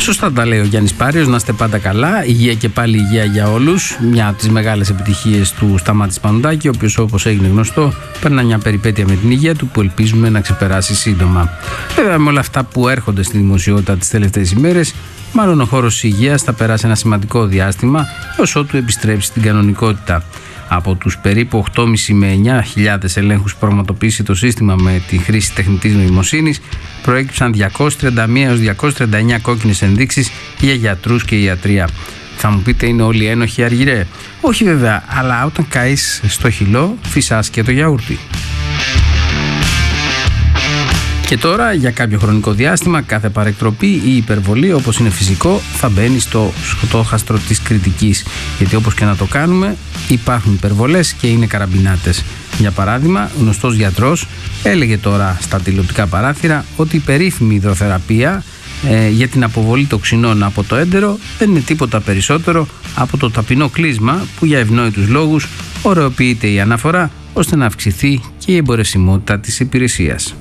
Σωστά τα λέει ο Γιάννης Πάριος, να είστε πάντα καλά, υγεία και πάλι υγεία για όλους. Μια από τις μεγάλες επιτυχίες του Σταμάτη Πανουδάκη, ο οποίος, όπως έγινε γνωστό, περνά μια περιπέτεια με την υγεία του που ελπίζουμε να ξεπεράσει σύντομα. Βέβαια, με όλα αυτά που έρχονται στη δημοσιότητα τις τελευταίες ημέρες, μάλλον ο χώρος της υγείας θα περάσει ένα σημαντικό διάστημα έως ότου επιστρέψει στην κανονικότητα. Από τους περίπου 8.500 με 9.000 ελέγχους που πραγματοποιήσει το σύστημα με τη χρήση τεχνητής νοημοσύνης, προέκυψαν 231 έως 239 κόκκινες ενδείξεις για γιατρούς και ιατρία. Θα μου πείτε, είναι όλοι ένοχοι αργυρέ? Όχι βέβαια, αλλά όταν καείς στο χυλό φυσάς και το γιαούρτι. Και τώρα, για κάποιο χρονικό διάστημα, κάθε παρεκτροπή ή υπερβολή, όπως είναι φυσικό, θα μπαίνει στο στόχαστρο της κριτικής. Γιατί όπως και να το κάνουμε, υπάρχουν υπερβολές και είναι καραμπινάτες. Για παράδειγμα, γνωστός γιατρός έλεγε τώρα στα τηλεοπτικά παράθυρα ότι η περίφημη υδροθεραπεία για την αποβολή τοξινών από το έντερο δεν είναι τίποτα περισσότερο από το ταπεινό κλείσμα που για ευνόητους λόγους ωρεοποιείται η αναφορά ώστε να αυξηθεί και η εμπορεσιμότητα της υπηρεσίας.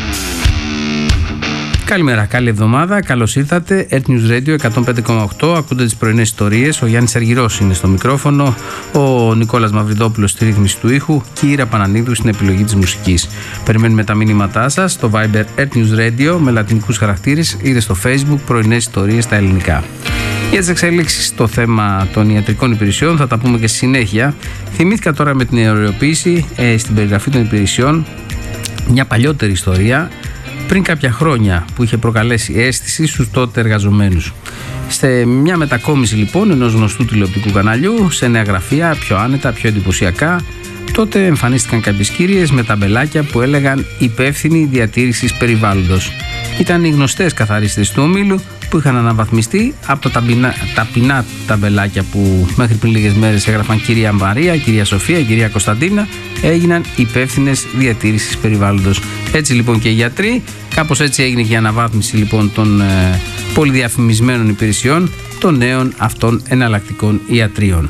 Καλημέρα, καλή εβδομάδα, καλώς ήρθατε. Earth News Radio 105,8, ακούτε τις πρωινές ιστορίες. Ο Γιάννης Αργυρός είναι στο μικρόφωνο, ο Νικόλας Μαυριδόπουλος στη ρύθμιση του ήχου και η Ήρα Πανανίδου στην επιλογή της μουσικής. Περιμένουμε τα μήνυματά σας στο Viber Earth News Radio με λατινικούς χαρακτήρες, είτε στο Facebook πρωινές ιστορίες στα ελληνικά. Για τις εξελίξεις στο θέμα των ιατρικών υπηρεσιών θα τα πούμε και στη συνέχεια. Θυμήθηκα τώρα με την αιωριοποίηση στην περιγραφή των υπηρεσιών μια παλιότερη ιστορία πριν κάποια χρόνια που είχε προκαλέσει αίσθηση στους τότε εργαζομένους. Σε μια μετακόμιση λοιπόν ενός γνωστού τηλεοπτικού καναλιού σε νέα γραφεία, πιο άνετα, πιο εντυπωσιακά, τότε εμφανίστηκαν κάποιες κυρίες με ταμπελάκια που έλεγαν υπεύθυνη διατήρησης περιβάλλοντος. Ήταν οι γνωστές καθαρίστες του ομίλου που είχαν αναβαθμιστεί από τα ταπεινά ταμπελάκια που μέχρι πριν λίγες μέρες έγραφαν κυρία Μαρία, κυρία Σοφία, κυρία Κωνσταντίνα, έγιναν υπεύθυνες διατήρησης περιβάλλοντος. Έτσι λοιπόν και οι γιατροί, κάπως έτσι έγινε και η αναβάθμιση λοιπόν των πολυδιαφημισμένων υπηρεσιών, των νέων αυτών εναλλακτικών ιατρίων.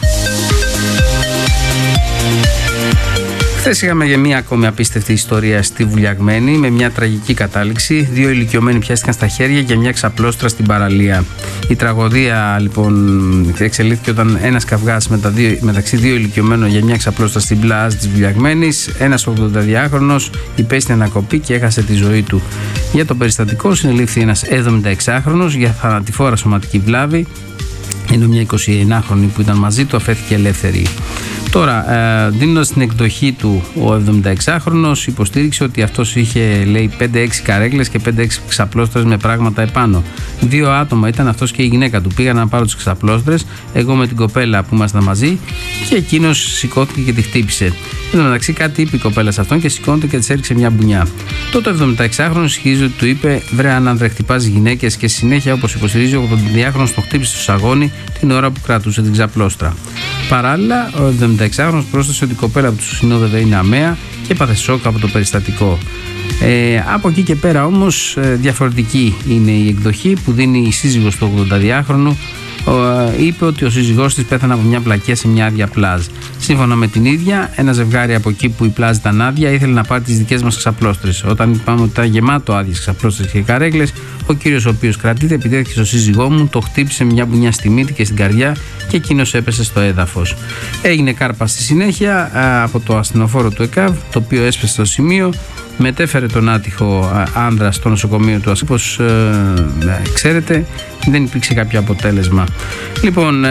Χθες είχαμε για μια ακόμη απίστευτη ιστορία στη Βουλιαγμένη με μια τραγική κατάληξη. Δύο ηλικιωμένοι πιάστηκαν στα χέρια για μια ξαπλώστρα στην παραλία. Η τραγωδία λοιπόν εξελίχθηκε όταν ένας καυγάς μεταξύ δύο ηλικιωμένων για μια ξαπλώστρα στην πλάζ της Βουλιαγμένης. Ένας 82χρονος υπέστη ανακοπή και έχασε τη ζωή του. Για το περιστατικό συνελήφθη ένας 76χρονος για θανατηφόρα σωματική βλάβη, ενώ μια 29χρονη που ήταν μαζί του αφέθηκε ελεύθερη. Τώρα, δίνοντας την εκδοχή του, ο 76χρονος υποστήριξε ότι αυτός είχε, λέει, 5-6 καρέκλες και 5-6 ξαπλώστρες με πράγματα επάνω. Δύο άτομα ήταν, αυτός και η γυναίκα του. Πήγαν να πάρουν τις ξαπλώστρες, εγώ με την κοπέλα που ήμασταν μαζί, και εκείνος σηκώθηκε και τη χτύπησε. Εν τω μεταξύ, κάτι είπε η κοπέλα σε αυτόν και σηκώνεται και της έριξε μια μπουνιά. Τότε ο 76χρονος ισχύζει ότι του είπε: βρε, αν άνδρε χτυπάς γυναίκες, και συνέχεια, όπως υποστηρίζει, ο 82χρονος το χτύπησε στο σαγόνι την ώρα που κρατούσε την ξαπλώστρα. Παράλληλα, ο 76χρονος πρόσθεσε ότι η κοπέλα που του συνόδευε είναι αμαία και έπαθε σοκ από το περιστατικό. Από εκεί και πέρα όμως διαφορετική είναι η εκδοχή που δίνει η σύζυγος του 82χρονου. Είπε ότι ο σύζυγός της πέθανε από μια πλακία σε μια άδεια πλάζ. Σύμφωνα με την ίδια, ένα ζευγάρι από εκεί που η πλάζ ήταν άδεια ήθελε να πάρει τις δικές μας ξαπλώστρες. Όταν είπαμε ότι ήταν γεμάτο άδειες ξαπλώστρες και καρέκλες, ο κύριος ο οποίος κρατείται επιτέθηκε στο σύζυγό μου, το χτύπησε μια μπουνιά στη μύτη και στην καρδιά και εκείνος έπεσε στο έδαφος. Έγινε κάρπα στη συνέχεια από το ασθενοφόρο του ΕΚΑΒ, το οποίο έσπασε στο σημείο. Μετέφερε τον άτυχο άνδρα στο νοσοκομείο του. Όπως ξέρετε, δεν υπήρξε κάποιο αποτέλεσμα. Λοιπόν,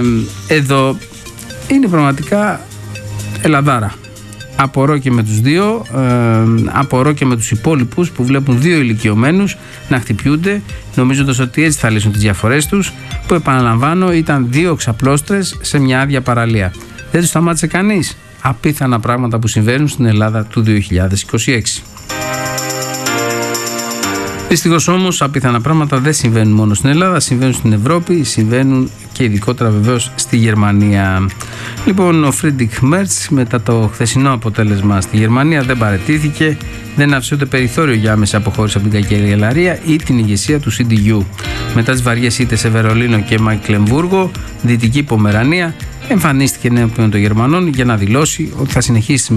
εδώ είναι πραγματικά ελαδάρα. Απορώ και με τους δύο, απορώ και με τους υπόλοιπους που βλέπουν δύο ηλικιωμένους να χτυπιούνται, νομίζοντας ότι έτσι θα λύσουν τις διαφορές τους, που επαναλαμβάνω ήταν δύο ξαπλώστρες σε μια άδεια παραλία. Δεν τους σταμάτησε κανείς. Απίθανα πράγματα που συμβαίνουν στην Ελλάδα του 2026. Δυστυχώς όμως, απίθανα πράγματα δεν συμβαίνουν μόνο στην Ελλάδα, συμβαίνουν στην Ευρώπη, συμβαίνουν και ειδικότερα βεβαίως στη Γερμανία. Λοιπόν, ο Φρίντριχ Μέρτς μετά το χθεσινό αποτέλεσμα στη Γερμανία δεν παραιτήθηκε, δεν άφησε ούτε περιθώριο για άμεση αποχώρηση από την καγκελαρία ή την ηγεσία του CDU. Μετά τις βαριές ήττες σε Βερολίνο και Μεκλεμβούργο, Δυτική Πομερανία, εμφανίστηκε νέο των Γερμανών για να δηλώσει ότι θα συνεχίσει